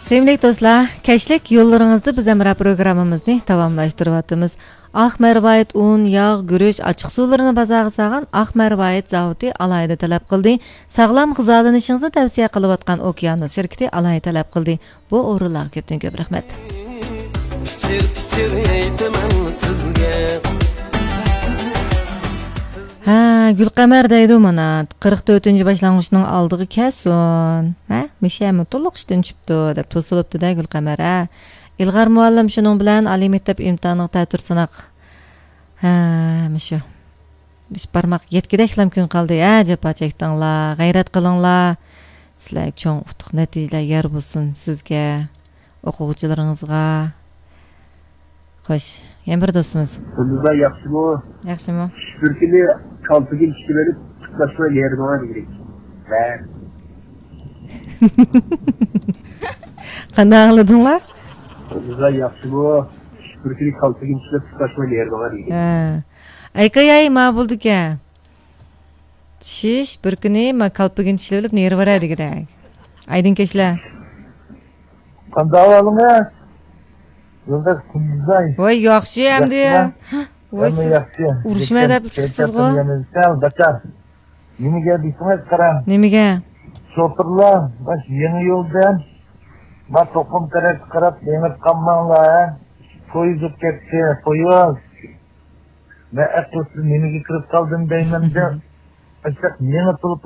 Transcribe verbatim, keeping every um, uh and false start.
Sevgili dostlar, keşlik yollarınızda biz emra programımızı tamamlaştırıvatımız. Ak mervayet un, yağ, gürüş, açık sularını bazağı sağan Ak mervayet zavodi alayda talep kıldı. Sağlam gızalanışınızı tavsiye kılıvatkan Okyanus şirketi alayda talep kıldı. Bu uğurlar köpten köp rahmet. Pichir pichir aytaman sizga. Ha, Gülqamar deydi mana. qirq to'rtinchi başlangıçның aldığı keson. Ha, mişemi to'liq ishdan chiqibdi deb to'silibdi da Gülqamar. Ha, İlg'ar muallim shuning bilan oliy maktab imtihoni ta'tir sinaq. Ha, mishu. Biz barmaq yetkideklam kun qoldi. Ha, japa chekdinglar, g'ayrat qilinglar. Sizlar cho'ng utuq natijalar yer bo'lsin sizga, o'quvchilaringizga. Xo'sh, yana bir do'stimiz. Bundan yaxshimi? Yaxshimi? Shukirkini kaltıga ishga berib, chiqmashma yerga kerak. Va. Qanday angladinglar? Bundan yaxshimi? Shukirkini kaltıga ishlab chiqmashma yerga kerak. Ha. Aykayay ma bo'ldi-ka. Shish bir kuni ma kalpigin tishlab neri boradi kerak. Aydin kechlar. Qanday ahvolingiz? Yo'lda kunduzday. Voy, yaxshi endi. Voy, siz urushma deb chiqibsiz-ku. Nimaga deysiz, qarang. Nimaga? Shotirlar, baş yeni yo'ldan ma to'qim taraf qarab yengib qolmanglar. Poyez o'tib ketdi, poyez. Men ato'siz nimaga kirib qoldim deyman-da. Ashaq yeni